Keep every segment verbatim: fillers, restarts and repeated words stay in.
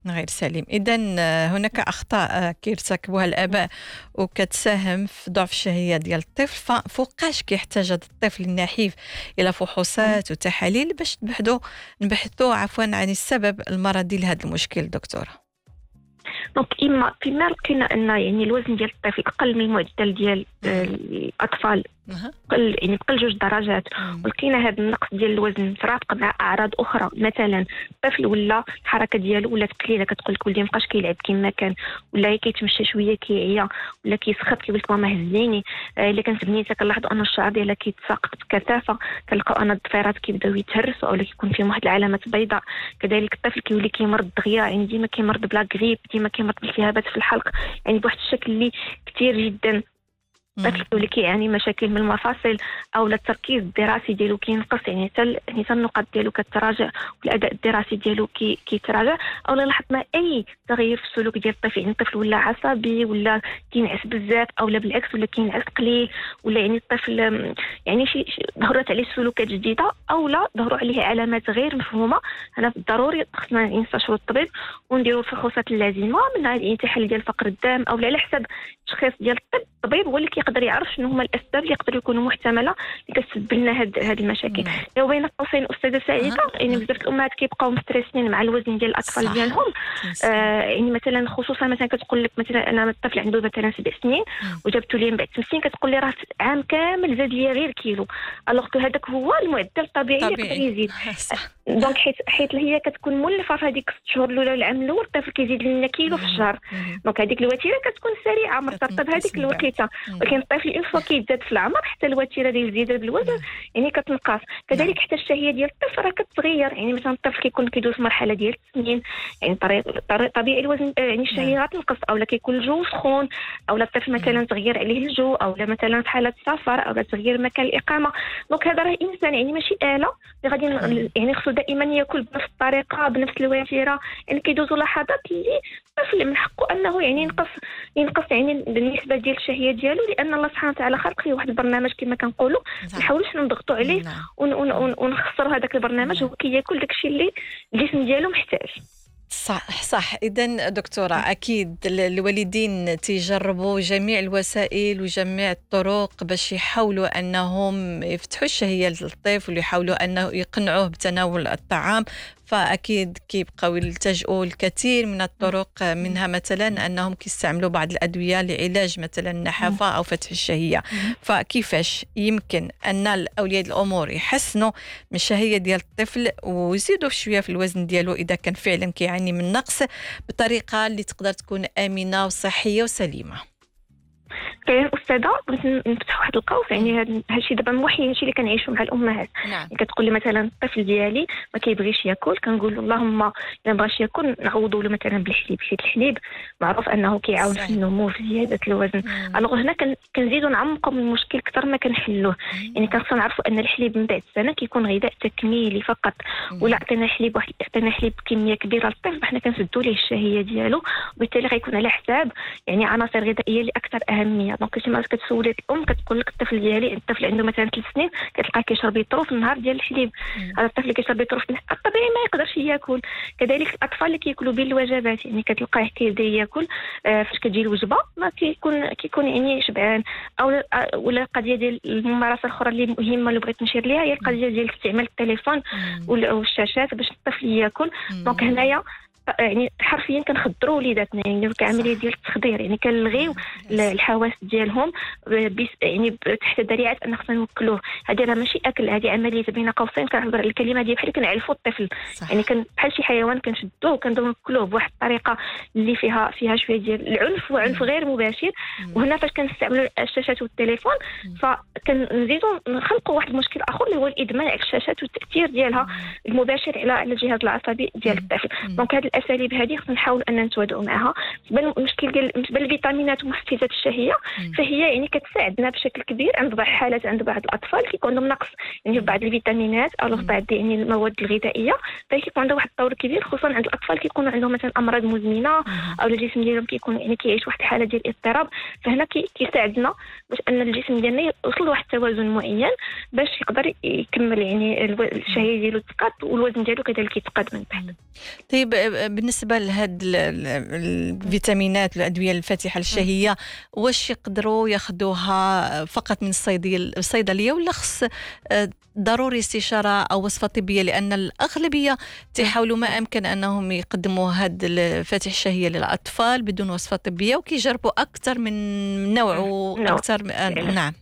غير سليم. إذن هناك أخطاء كيرتكبوها الآباء وكتساهم في ضعف الشهية ديال الطفل، ففوقاش كيحتاج هذا الطفل النحيف إلى فحوصات وتحاليل باش نبحثوا نبحثوا عفوا عن السبب المرضي لهذا المشكل دكتورة؟ دونك اما فيما لقينا ان يعني الوزن ديال الطفل اقل من المعدل ديال الاطفال، قل يعني بقل جوج درجات، ولقينا هذا النقص ديال الوزن مترافق مع اعراض اخرى، مثلا الطفل ولا الحركه ديالو ولات قليله، كتقول لك ولدي مابقاش كيلعب كما كان، ولا كيتمشى شويه كيعيا، ولا كيسخط كيقول لك ماما هزيني. آه الا كانت بنيته كنلاحظوا ان الشعر ديالها كيتساقط بكثافه، كنلقاو ان الضفيرات كيبداو يتهرسوا او كيكون فيهم واحد العلامات بيضاء. كذلك الطفل كيولي كيمرض دغيا، يعني ديما كيمرض بلا غريب، ديما كيمرض بالتهابات في الحلق، يعني بواحد الشكل اللي كثير جدا. الطفل اللي كيعاني مشاكل من المفاصل او التركيز الدراسي ديالو كينقص، يعني حتى يعني النقاط ديالو كتراجع والاداء الدراسي ديالو كي كيتراجع، او لاحظنا اي تغيير في السلوك ديال الطفل، يعني الطفل ولا عصبي ولا كينعس بزاف، او لا بالعكس ولا كينعس قليل، ولا يعني الطفل يعني شي ظهرت عليه سلوكات جديده، او لا ظهروا عليه علامات غير مفهومه. هنا ضروري خصنا نستشيروا الطبيب ونديروا الفحوصات اللازمه، منها يعني تحليل ديال فقر الدم، او على حسب التشخيص ديال الطب. الطبيب هو اللي كيقدر يعرف شنو هما الاسباب اللي يقدروا يكونوا محتمله اللي كتسبب لنا هاد هاد المشاكل. لو بين قوسين استاذه سعيده، يعني بزاف الامهات كيبقاو مستريسين مع الوزن ديال الاطفال ديالهم. آه يعني مثلا خصوصا مثلا كتقول لك مثلا انا الطفل عنده مثلا سبع سنين وجبته لي من بعد ثمان سنين، كتقول لي راه عام كامل زاد لي غير كيلو، الوغ كو هذاك هو المعدل الطبيعي اللي يقدر يزيد. دونك حيت حيت هي كتكون مولفه في هذيك ست شهور الاولى العام الاول، الطفل كيزيد لنا كيلو في الشهر، دونك هذيك الوتيره كتكون سريعه مرتبطه بهذيك الوقيته. ولكن الطفل اون فوا كيزداد في العمر حتى الوتيره ديال الزياده بالوزن يعني كتنقص. كذلك حتى الشهيه ديال الطفل راه كتغير، يعني مثلا الطفل كيكون كيدوز مرحله ديال السنين، يعني طريق طبيعي الوزن يعني الشهيه غتنقص، او لا كيكون الجو سخون، او لا الطفل مثلا تغير عليه الجو، او لا مثلا في حاله السفر، او لا تغيير مكان الاقامه. دونك هذا راه انسان يعني ماشي اله اللي غادي يعني خصو دائما ياكل بنفس الطريقه بنفس الوتيره. يعني كيدوزوا لحظات اللي الطفل من حقه انه يعني ينقص ينقص يعني بالنسبه ديال الشهيه ديالو، لان الله سبحانه وتعالى خلق فيه واحد البرنامج كما كنقولوا، ما نحاولوش نضغطوا عليه ونخسروا هذاك البرنامج. هو كياكل داكشي اللي الجسم ديالو محتاج. صح صح. إذن دكتورة أكيد الوالدين تيجربوا جميع الوسائل وجميع الطرق باش يحاولوا أنهم يفتحوا الشهية للطفل، ويحاولوا أنه يقنعوه بتناول الطعام، فأكيد كيبقاو يلتجئوا الكثير من الطرق، منها مثلا أنهم كيستعملوا بعض الأدوية لعلاج مثلا النحافة أو فتح الشهية. فكيفاش يمكن أن أولياء الأمور يحسنوا من الشهية ديال الطفل ويزيدوا شوية في الوزن ديالو إذا كان فعلا كيعاني من نقص، بطريقة اللي تقدر تكون آمنة وصحية وسليمة؟ كاين استاذه بغيت نفتح واحد القوس، يعني هذا الشيء دابا موحي هادشي اللي كنعيشوا مع الامهات. نعم. كتقول لي مثلا الطفل ديالي ما كيبغيش ياكل، كنقول اللهم الا بغاش ياكل نعوضوا له مثلا بالحليب، حيت الحليب معروف انه كيعاون في النمو في زياده الوزن. الوغ هنا كنزيدوا نعمقوا من المشكل اكثر ما كنحلوه. يعني كنخصنا نعرفوا ان الحليب من بعد السنه كيكون غذاء تكميلي فقط، ولا عطينا حليب واحد عطينا حليب بكميه كبيره للطفل حنا كنسدوا ليه الشهيه ديالو، وبالتالي غيكون على حساب يعني عناصر غذائيه اللي اكثر اهميه. دونك كما كتسولي الام كتقول لك الطفل ديالي الطفل عنده مثلا ثلاث سنين كتلقاه كيشرب لتر في النهار ديال الحليب. هذا الطفل اللي كيشرب لتر الطبيعي ما يقدرش ياكل. كذلك الاطفال اللي كياكلوا بين الوجبات، يعني كتلقاه كيبدا ياكل آه فاش كتجي الوجبه ما كيكون كيكون يعني شبعان. او ولا القضيه ديال الممارسه الاخرى اللي مهمه اللي بغيت نشير ليها هي القضيه ديال استعمال التليفون والشاشات باش الطفل ياكل. دونك هنايا يعني حرفيا كنخدروا وليداتنا، يعني كعمليه ديال التخدير، يعني كنلغيو الحواس ديالهم يعني تحت ذريعه ان خصنا نوكلوه. هذه راه ماشي اكل، هذه عمليه بين قوسين كنهضر على الكلمه ديال بحال كنعلفوا الطفل. صح. يعني كان بحال شي حيوان كنشدوه وكنوكلوه بواحد الطريقه اللي فيها فيها شويه ديال العنف وعنف غير مباشر. وهنا فاش كنستعملوا الشاشات والتليفون فكنزيدوا نخلقوا واحد المشكل اخر اللي هو الادمان على الشاشات والتاثير ديالها المباشر على الجهاز العصبي ديال الطفل. دونك هذه الاساليب هذه خصنا نحاول ان نتوادوا معها. المشكل ديال بالنسبه للفيتامينات ومحفزات الشهيه فهي يعني كتساعدنا بشكل كبير عند بعض الحالات، عند بعض الاطفال كيكون عندهم نقص يعني في بعض الفيتامينات او في بعض يعني المواد الغذائيه، فكيكون عندها واحد الدور كبير خصوصا عند الاطفال كيكونوا عندهم مثلا امراض مزمنه او الجسم ديالهم كيكون يعني كيعيش واحد الحاله ديال اضطراب. فهنا كيساعدنا باش ان الجسم ديالنا يوصل لواحد التوازن معين باش يقدر يكمل يعني الشهيه ديالو تقاد والوزن ديالو كذلك يتقاد من بعد. طيب بالنسبه لهاد الفيتامينات والادويه الفاتحه للشهيه، واش يقدروا ياخذوها فقط من الصيدليه ولا خص ضروري استشاره او وصفه طبيه؟ لان الاغلبيه تحاولوا ما امكن انهم يقدموا هاد الفاتح الشهيه للاطفال بدون وصفه طبيه، وكيجربوا اكثر من نوع واكثر. نعم.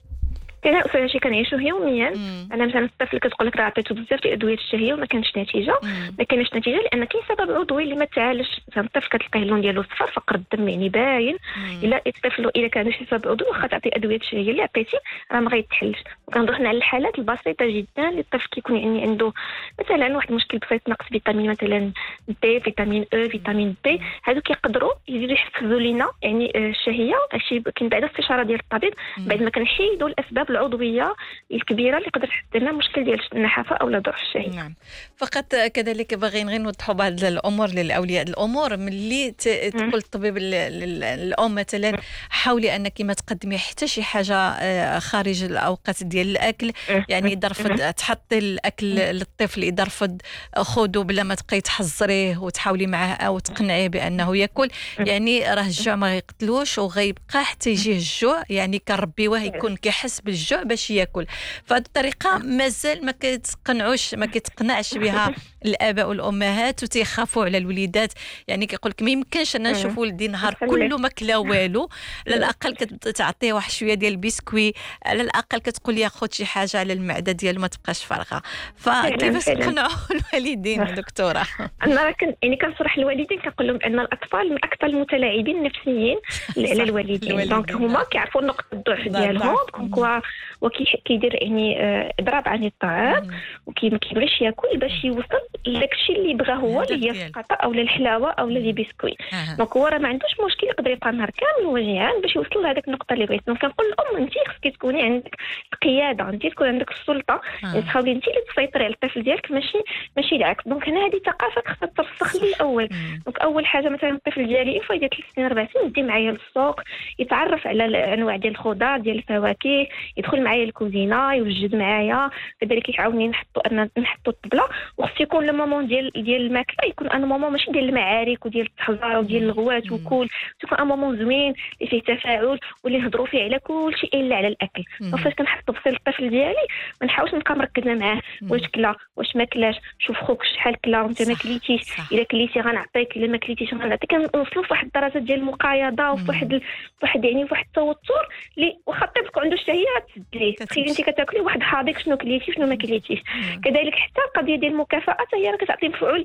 كاين اصلا شي كنعيشوه يوميا. مم. انا مثلا الطفل كتقول لك راه عطيته بزاف ديال الادويه الشهيه وما كانش نتيجه. مم. ما كانش نتيجه لان كاين سبب عضوي اللي ما تعالجش. مثلا الطفل كتلقاه اللون ديالو صفر، فقر الدم يعني باين. الا الطفل الا كان شي سبب عضوي واخا تعطي ادويه الشهيه اللي عطيتي راه ما غيتحلش. وكنهضروا حنا على الحالات البسيطه جدا اللي الطفل كيكون يعني عنده مثلا واحد المشكل بسيط، نقص فيتامين مثلا دي، فيتامين او، فيتامين دي، هادو كيقدروا يزيدوا يحفزوا لينا يعني الشهيه. هادشي كاين بعد استشاره ديال الطبيب بعد ما كنحيدوا الاسباب العضويه الكبيره اللي تقدر تحدث لنا مشكل ديال النحافه او ضعف الشهيه. نعم. فقط كذلك باغيين غير نوضحوا بعض الامور للاولياء الامور. ملي تقول الطبيب الام مثلا حاولي انك ما تقدمي حتى شي حاجه خارج الاوقات ديال الاكل، يعني اذا رفض تحطي الاكل للطفل، اذا رفض خذوا بلا ما تبقاي تحزريه وتحاولي معاه او تقنعيه بانه ياكل، يعني راه الجوع ما غيقتلوش وغيبقى حتى يجيه الجوع، يعني كنربيوه يكون كيحس بالجوع باش ياكل. فهذه الطريقه مازال ما كتقنعوش ما كتقنعش بها الاباء والامهات وتيخافوا على الوليدات. يعني كيقول لك ما يمكنش انا نشوف ولدي نهار كله ما كلا والو، على الاقل كتعطيه واحد شويه ديال البسكوي، على الاقل كتقول لي خذ شي حاجه على المعده ديالو ما تبقاش فارغه. فكيفاش نقنعوا الوالدين دكتوره؟ انا كن يعني كنصرح الوالدين كنقول لهم ان الاطفال من اكثر المتلاعبين النفسيين على الوالدين. دونك هما كيعرفوا نقطه الضعف ديالهم كونكوا وكيدير يعني اضراب عن الطعام وكي كيبغيش ياكل باش يوصل لداكشي اللي بغا هو، اللي هي السقطه او الحلاوه او لي بسكوي. دونك هو راه ما عندوش مشكل يقدر يبقى نهار كامل هو جيعان باش يوصل لهذيك النقطه اللي بغيت. دونك كنقول للام انت خصك تكوني عندك القياده، انت تكون عندك السلطه، يعني تحاولي انت اللي تسيطري على الطفل ديالك ماشي ماشي العكس. دونك هنا هذه ثقافه خصها ترسخ لي الاول. دونك اول حاجه مثلا الطفل ديالي فايده ثلاث سنين اربع سنين ندي معايا للسوق يتعرف على الانواع ديال الخضار ديال الفواكه، يدخل معايا الكوزينه يوجد معايا، كذلك يعاوني نحطوا ان نحطوا الطبله. وخص يكون لو مومون ديال ديال الماكله يكون ان مومون ماشي ديال المعارك وديال التحضير وديال الغوات وكل، تكون ان مومون زوين اللي فيه تفاعل واللي نهضروا فيه على كل شيء الا على الاكل. فاش كنحط بصيل الطفل ديالي ما نحاولش نبقى مركزه معاه واش كلا واش ما كلاش، شوف خوك شحال كلا وانت ما كليتيش، الا كليتي غنعطيك، الا ما كليتيش غنعطيك. كنوصلوا لواحد الدرجه ديال المقايضه وفواحد واحد يعني واحد التوتر اللي واخا الطفل عنده الشهيه تسد ليه. تخيلي انت كتاكلي واحد حاضيك شنو كليتي شنو ما كليتيش. كذلك حتى القضيه ديال المكافاه هي راه كتعطي مفعول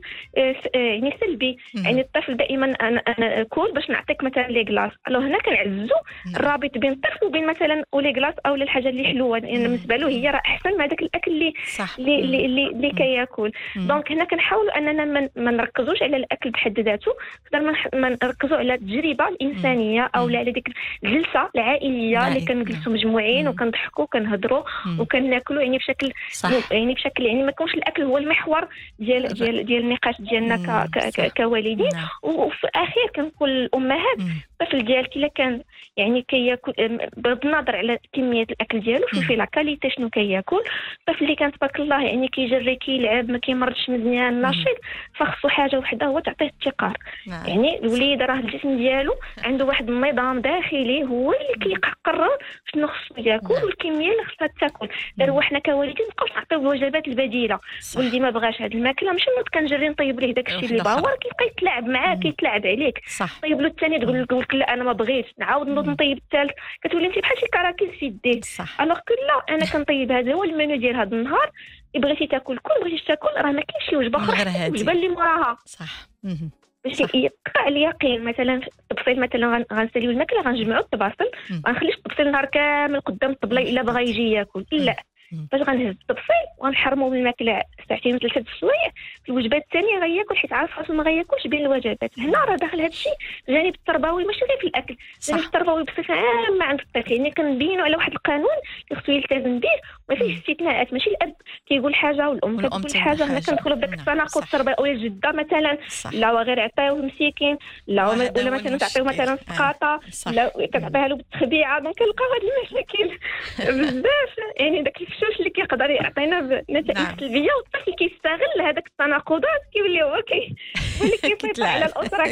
يعني سلبي. يعني الطفل دائما انا انا كول باش نعطيك مثلا لي كلاص، الو هنا كنعززوا الرابط بين الطفل وبين مثلا لي كلاص او الحاجه اللي حلوه، يعني بالنسبه له هي راه احسن من هذاك الاكل اللي اللي اللي, اللي كياكل. دونك هنا كنحاولوا اننا ما نركزوش على الاكل بحد ذاته، نقدر ما نركزوا على التجربه الانسانيه او على ديك الجلسه العائليه اللي كنجلسوا مجموعين وكنضحكوا وكنهضروا وكناكلوا يعني بشكل يعني بشكل يعني ما يكونش الاكل هو المحور ديال ديال ديال النقاش ديالنا كوالدين. وفي الاخير كنقول للامهات الطفل ديالك الا كان يعني كياكل بغض النظر على كميه الاكل ديالو، شوفي لا كاليتي شنو كياكل. الطفل اللي كان تبارك الله يعني كيجري كيلعب ما كيمرضش مزيان نشيط، فخصو حاجه وحده هو تعطيه التقار. يعني الوليد راه الجسم ديالو عنده واحد النظام داخلي هو اللي كيقرر شنو خصو ياكل والكميه اللي خصها تاكل. دابا حنا كوالدين مابقاوش نعطيو الوجبات البديله. ولدي ما بغاش هاد الماكله ماشي نوض كنجري نطيب ليه داك الشيء اللي بغا، هو كيبقى يتلاعب معاه كيتلاعب عليك. طيب له الثاني تقول لك لا انا ما بغيتش، نعاود نوض نطيب الثالث، كتولي انت بحال شي كراكيز في يديه. الوغ كو لا انا كنطيب هذا هو المنيو ديال هذا النهار، بغيتي تاكل كل بغيتيش تاكل راه ما كاينش شي وجبه اخرى الوجبه اللي موراها. صح باش يبقى اليقين. مثلا الطبسيل مثلا غنساليو الماكله غنجمعوا الطباصل ما نخليش الطبسيل نهار كامل قدام الطبله الا بغا يجي ياكل، لا باش غنهز الطبسيل وغنحرمو بالماكله ساعتين وثلاثه د السوايع. في الوجبات الثانيه غياكل حيت عارف راسو ما غياكلش بين الوجبات. هنا راه داخل هذا الشيء الجانب التربوي ماشي غير في الاكل، الجانب التربوي بصفه عامه عند الطفل. يعني كنبينوا على واحد القانون اللي خصو يلتزم به ما فيهش استثناءات. ماشي الاب كيقول حاجه والام كتقول حاجه. هنا كندخلوا بداك التناقض التربوي. او الجده مثلا لا غير عطيوه مسكين، لا ولا مثلا تعطيوه مثلا سقاطه، لا كتعطيها له بالتخبيعه. دونك كنلقاو هاد المشاكل بزاف. يعني داك الفشوش اللي كيقدر يعطينا بنتائج سلبيه والطفل كيستغل هذاك التناقضات كيولي هو كي اللي كيسيطر على الاسره